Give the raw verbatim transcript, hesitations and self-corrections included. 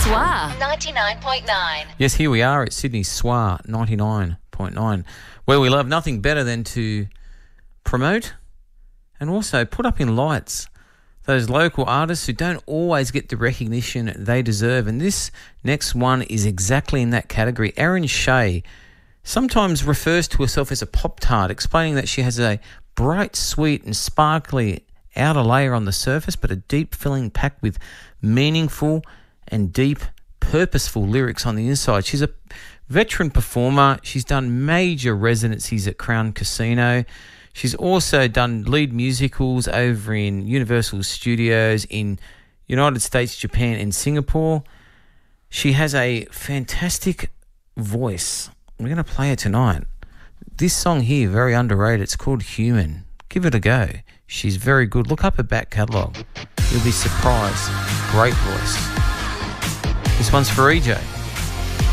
S W A ninety-nine point nine. Yes, here we are at Sydney S W A ninety-nine point nine, where we love nothing better than to promote and also put up in lights those local artists who don't always get the recognition they deserve. And this next one is exactly in that category. Erin Shea sometimes refers to herself as a Pop-Tart, explaining that she has a bright, sweet and sparkly outer layer on the surface, but a deep filling packed with meaningful and deep, purposeful lyrics on the inside. She's a veteran performer. She's done major residencies at Crown Casino. She's also done lead musicals over in Universal Studios in United States, Japan and Singapore. She has a fantastic voice. We're going to play it tonight. This song here, very underrated. It's called Human. Give it a go. She's very good. Look up her back catalogue. You'll be surprised. Great voice. This one's for E J.